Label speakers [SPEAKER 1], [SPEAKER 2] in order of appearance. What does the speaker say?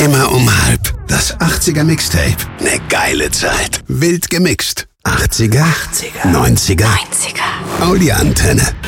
[SPEAKER 1] Immer um 1:30. Das 80er Mixtape. Ne geile Zeit. Wild gemixt. 80er, 90er. Audio-Antenne.